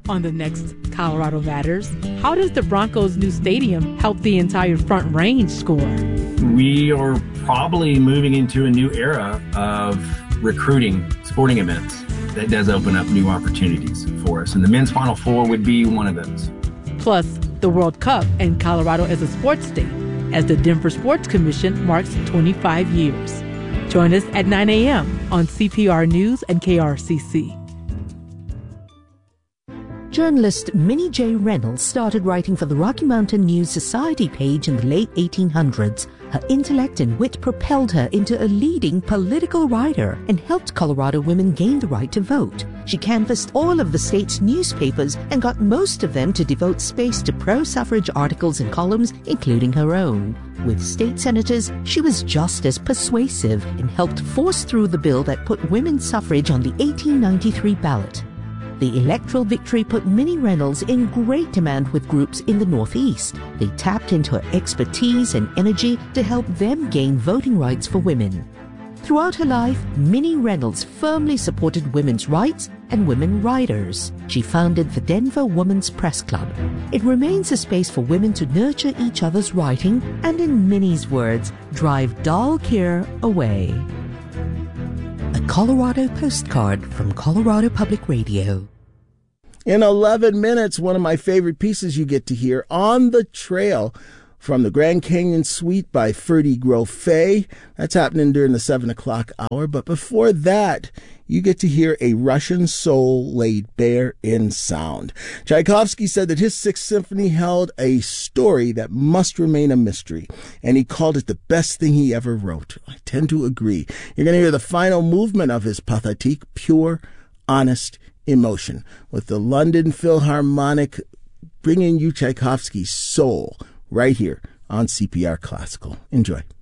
On the next Colorado Matters, how does the Broncos' new stadium help the entire Front Range score? We are probably moving into a new era of recruiting sporting events. That does open up new opportunities for us, and the men's Final Four would be one of those. Plus, the World Cup and Colorado as a sports state, as the Denver Sports Commission marks 25 years. Join us at 9 a.m. on CPR News and KRCC. Journalist Minnie J. Reynolds started writing for the Rocky Mountain News Society page in the late 1800s. Her intellect and wit propelled her into a leading political writer and helped Colorado women gain the right to vote. She canvassed all of the state's newspapers and got most of them to devote space to pro-suffrage articles and columns, including her own. With state senators, she was just as persuasive and helped force through the bill that put women's suffrage on the 1893 ballot. The electoral victory put Minnie Reynolds in great demand with groups in the Northeast. They tapped into her expertise and energy to help them gain voting rights for women. Throughout her life, Minnie Reynolds firmly supported women's rights and women writers. She founded the Denver Women's Press Club. It remains a space for women to nurture each other's writing and, in Minnie's words, drive dull care away. A Colorado postcard from Colorado Public Radio. In 11 minutes, one of my favorite pieces you get to hear, On the Trail, from the Grand Canyon Suite by Ferdy Grofé. That's happening during the 7 o'clock hour. But before that, you get to hear a Russian soul laid bare in sound. Tchaikovsky said that his Sixth Symphony held a story that must remain a mystery, and he called it the best thing he ever wrote. I tend to agree. You're going to hear the final movement of his Pathétique, pure, honest emotion, with the London Philharmonic bringing you Tchaikovsky's soul right here on CPR Classical. Enjoy.